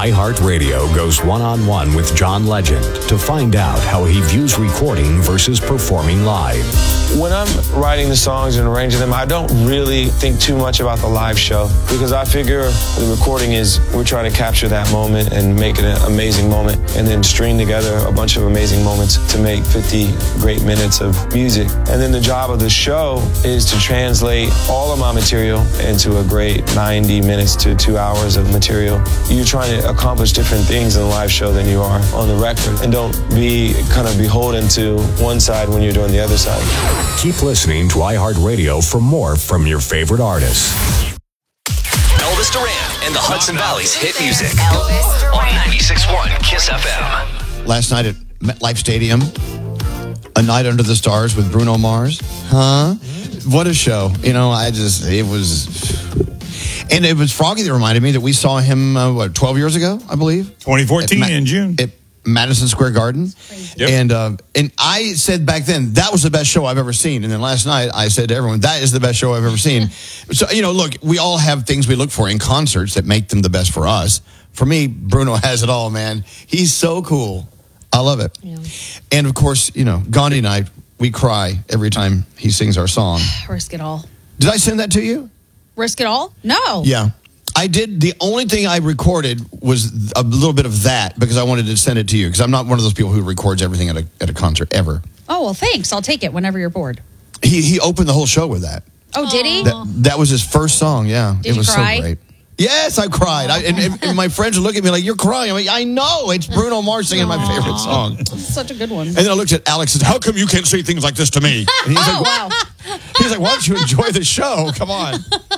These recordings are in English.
iHeartRadio goes one-on-one with John Legend to find out how he views recording versus performing live. When I'm writing the songs and arranging them, I don't really think too much about the live show because I figure the recording is we're trying to capture that moment and make it an amazing moment and then string together a bunch of amazing moments to make 50 great minutes of music. And then the job of the show is to translate all of my material into a great 90 minutes to 2 hours of material. You're trying to accomplish different things in a live show than you are on the record. And don't be kind of beholden to one side when you're doing the other side. Keep listening to iHeartRadio for more from your favorite artists. Elvis Duran and the Hudson Valley's hit music. On 96.1 KISS FM. Last night at MetLife Stadium, A Night Under the Stars with Bruno Mars. Huh? What a show. You know, it was Froggy that reminded me that we saw him, 12 years ago, I believe? 2014 in June. At Madison Square Garden. Yep. And I said back then, that was the best show I've ever seen. And then last night, I said to everyone, that is the best show I've ever seen. So, you know, look, we all have things we look for in concerts that make them the best for us. For me, Bruno has it all, man. He's so cool. I love it. Yeah. And, of course, you know, Gandhi and I, we cry every time he sings our song. Risk It All. Did I send that to you? Risk It All? No. Yeah. I did. The only thing I recorded was a little bit of that because I wanted to send it to you because I'm not one of those people who records everything at a concert ever. Oh, well, thanks. I'll take it whenever you're bored. He opened the whole show with that. Oh, did he? That was his first song, yeah. Did it was you cry? So great. Yes, I cried. And my friends would look at me like, you're crying. I'm like, I know. It's Bruno Mars singing my favorite song. That's such a good one. And then I looked at Alex and said, how come you can't say things like this to me? And he's like, wow. He's like, why don't you enjoy the show? Come on.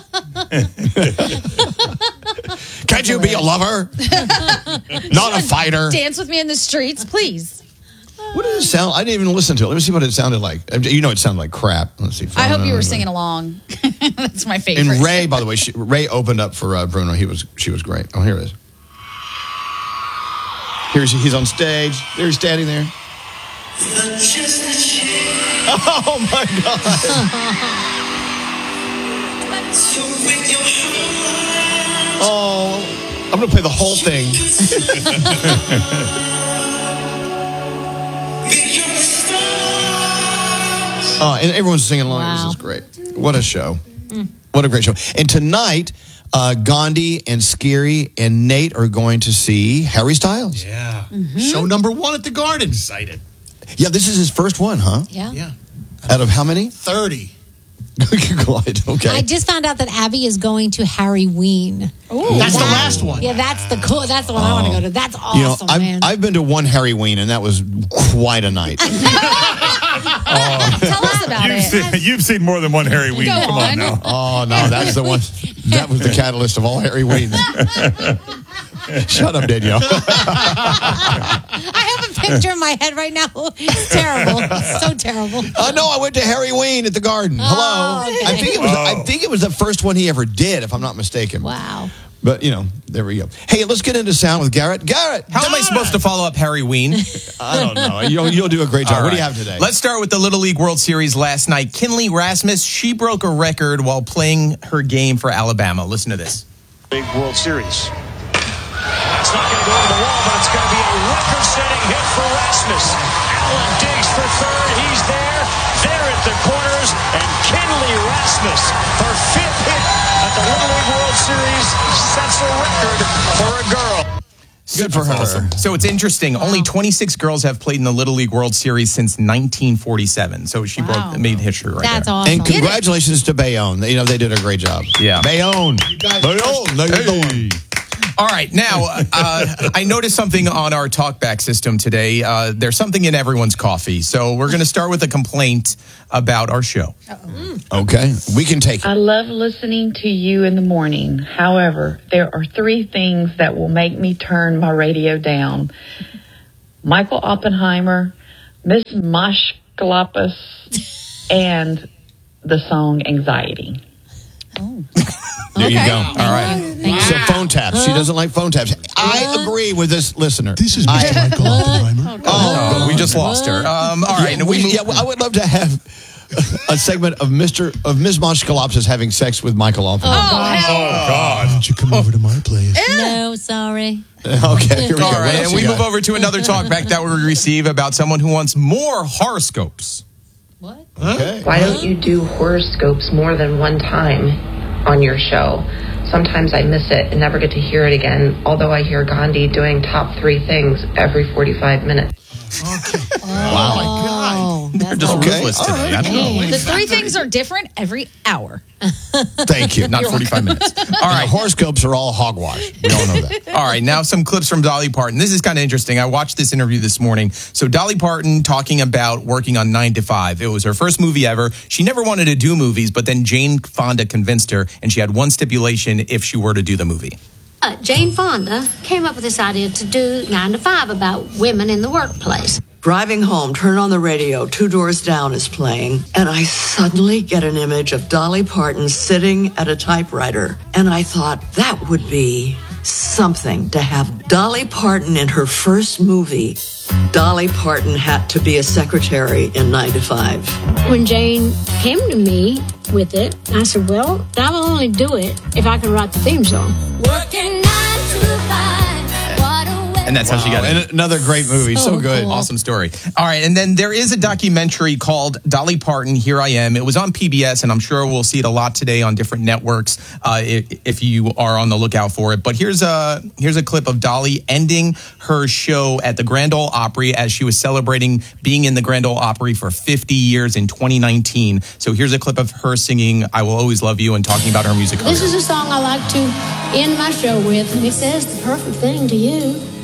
Can't you be a lover? Not a fighter. Dance with me in the streets, please. What did it sound? I didn't even listen to it. Let me see what it sounded like. You know, it sounded like crap. Let's see. I hope you were singing along. That's my favorite. And Ray, by the way, Ray opened up for Bruno. She was great. Oh, here it is. He's on stage. They're standing there. Oh my God. Oh, I'm going to play the whole thing. And everyone's singing along. Wow. This is great. What a show. What a great show. And tonight, Gandhi and Scary and Nate are going to see Harry Styles. Yeah. Mm-hmm. Show number 1 at the Garden. Excited. Yeah, this is his first one, huh? Yeah. Out of how many? 30. Okay. I just found out that Abby is going to Harry Ween. Ooh, that's the last one. Yeah, that's the one I want to go to. That's awesome, man. I've been to one Harry Ween, and that was quite a night. Tell us about it. You've seen more than one Harry Ween. Come on now. Oh, no, that's the one. That was the catalyst of all Harry Weens. Shut up, Danielle. I have a picture in my head right now. It's terrible. It's so terrible. No, I went to Harry Ween at the Garden. Hello. Okay. I think it was the first one he ever did, if I'm not mistaken. Wow. But, you know, there we go. Hey, let's get into sound with Garrett. Garrett! How am I supposed to follow up Harry Ween? I don't know. You'll do a great job. Right. What do you have today? Let's start with the Little League World Series last night. Kinley Rasmus, she broke a record while playing her game for Alabama. Listen to this. Big World Series. It's not going to go to the wall, but it's going to be a record-setting hit for Rasmus. Allen digs for third. He's there at the corners, and Kinley Rasmus, her 5th hit at the Little League World Series, sets a record for a girl. Good for her. Awesome. So it's interesting. Wow. Only 26 girls have played in the Little League World Series since 1947. So she made history right That's there. awesome. And congratulations to Bayonne. You know, they did a great job. Yeah. Bayonne. Bayonne. All right. Now, I noticed something on our talkback system today. There's something in everyone's coffee. So we're going to start with a complaint about our show. Okay. We can take it. I love listening to you in the morning. However, there are 3 things that will make me turn my radio down. Michael Oppenheimer, Miss Moshkalopoulos, and the song Anxiety. Oh. There you go. All right. So phone taps. She doesn't like phone taps. I agree with this listener. This is Mr. Michael Oppenheimer. We just lost her. All right. I would love to have a segment of Ms. Moshkalopsis having sex with Michael Alford. Oh, God. Why don't you come over to my place? No, sorry. Okay, here we go. All What right, else and you we got? move over to another talkback that we receive about someone who wants more horoscopes. What? Okay. Why don't you do horoscopes more than one time on your show? Sometimes I miss it and never get to hear it again, although I hear Gandhi doing top 3 things every 45 minutes. Wow. Oh, They're that's just Okay. ruthless today. I don't know. The 3 things are different every hour. Thank you. Not 45 minutes. All right, horoscopes are all hogwash. We all know that. All right, now some clips from Dolly Parton. This is kind of interesting. I watched this interview this morning. So Dolly Parton talking about working on 9 to 5. It was her first movie ever. She never wanted to do movies, but then Jane Fonda convinced her, and she had one stipulation if she were to do the movie. Jane Fonda came up with this idea to do 9 to 5 about women in the workplace. Driving home, turn on the radio, Two Doors Down is playing, and I suddenly get an image of Dolly Parton sitting at a typewriter. And I thought that would be something to have Dolly Parton in her first movie. Dolly Parton had to be a secretary in 9 to 5. When Jane came to me with it, I said, well, I will only do it if I can write the theme song. Working 9 to 5. And that's how she got it. And another great movie. So good. cool. Awesome story. All right, and then there is a documentary called Dolly Parton, Here I Am. It was on PBS, and I'm sure we'll see it a lot today on different networks if you are on the lookout for it. But here's a clip of Dolly ending her show at the Grand Ole Opry as she was celebrating being in the Grand Ole Opry for 50 years in 2019. So here's a clip of her singing I Will Always Love You and talking about her music career. This is a song I like to end my show with, and it says the perfect thing to you.